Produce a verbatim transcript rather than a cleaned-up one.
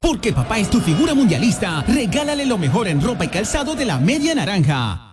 Porque papá es tu figura mundialista, regálale lo mejor en ropa y calzado de la Media Naranja.